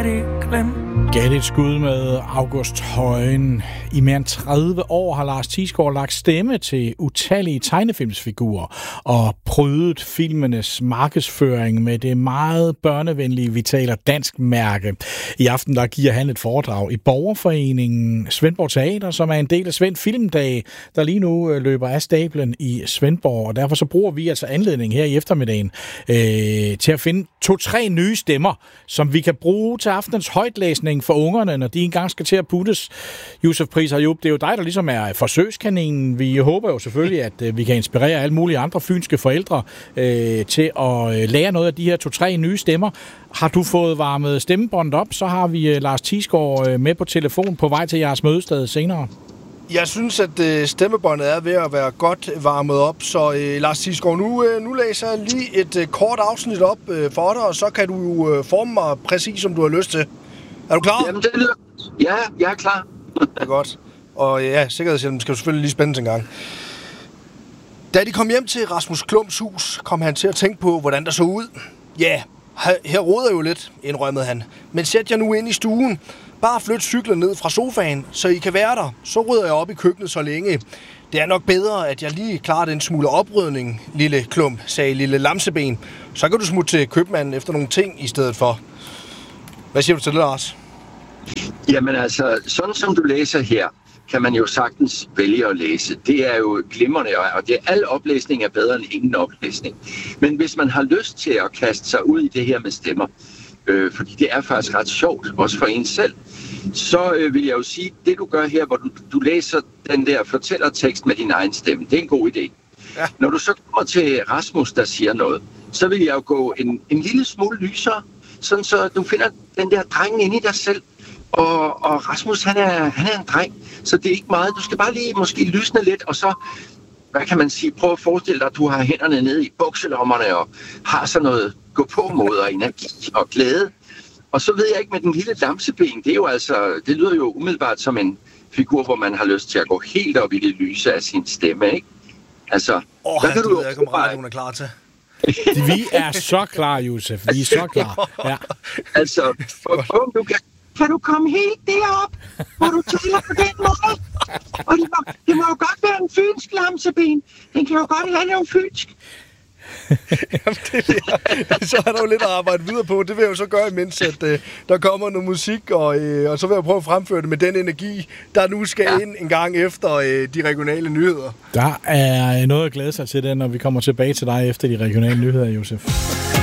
rigtig glem. Gav det et skud med August Højen. I mere end 30 år har Lars Thiesgaard lagt stemme til utallige tegnefilmsfigurer og prydet filmenes markedsføring med det meget børnevenlige Vitaler Dansk mærke. I aften der giver han et foredrag i Borgerforeningen Svendborg Teater, som er en del af Svend Filmdag, der lige nu løber af stablen i Svendborg. Og derfor så bruger vi altså anledning her i eftermiddagen til at finde 2-3 nye stemmer, som vi kan bruge til aftenens højtlæsning for ungerne, når de engang skal til at puttes. Josef Pris Ayub, det er jo dig, der ligesom er forsøgskaninen. Vi håber jo selvfølgelig, at vi kan inspirere alle mulige andre fynske forældre til at lære noget af de her 2-3 nye stemmer. Har du fået varmet stemmebåndet op, så har vi Lars Thiesgaard med på telefon på vej til jeres mødested senere. Jeg synes, at stemmebåndet er ved at være godt varmet op, så Lars Thiesgaard, nu læser jeg lige et kort afsnit op for dig, og så kan du jo forme mig præcis, som du har lyst til. Er du klar? Jamen, det lyder. Ja, jeg er klar. Det er godt. Og ja, sikkerhedshjelmen skal jo selvfølgelig lige spændes en gang. Da de kom hjem til Rasmus Klumps hus, kom han til at tænke på, hvordan der så ud. Ja, her roder jo lidt, indrømmede han. Men sæt jer nu ind i stuen. Bare flyt cyklen ned fra sofaen, så I kan være der. Så rydder jeg op i køkkenet så længe. Det er nok bedre, at jeg lige klarer den smule oprydning, lille Klump, sagde lille Lamseben. Så kan du smutte til købmanden efter nogle ting i stedet for. Hvad siger du til det, Lars? Jamen altså, sådan som du læser her, kan man jo sagtens vælge at læse. Det er jo glimrende, og al oplæsning er bedre end ingen oplæsning. Men hvis man har lyst til at kaste sig ud i det her med stemmer, fordi det er faktisk ret sjovt, også for en selv, så vil jeg jo sige, det du gør her, hvor du læser den der fortællertekst med din egen stemme, det er en god idé. Ja. Når du så kommer til Rasmus, der siger noget, så vil jeg jo gå en lille smule lysere, sådan så du finder den der dreng inde i dig selv. Og Rasmus, han er en dreng, så det er ikke meget. Du skal bare lige måske lysne lidt, og så, hvad kan man sige, prøv at forestille dig, at du har hænderne nede i bukselommerne og har sådan noget gå-på-mod og energi og glæde. Og så ved jeg ikke med den lille Lamseben, det er jo altså, det lyder jo umiddelbart som en figur, hvor man har lyst til at gå helt op i det lyse af sin stemme, ikke? Altså, der kan du ved, jeg kommer ret, hun er klar til. Vi er så klar, Josef. Vi er så klar. Ja. Altså, kan du komme helt derop, hvor du taler på den måde? Og det må jo godt være en fynsk Lamseben. Den kan jo godt have noget fynsk. Jamen, så er der jo lidt at arbejde videre på. Det vil jeg jo så gøre, imens at der kommer noget musik, og så vil jeg prøve at fremføre det med den energi, der nu skal ind en gang efter de regionale nyheder. Der er noget at glæde sig til det, når vi kommer tilbage til dig efter de regionale nyheder, Josef.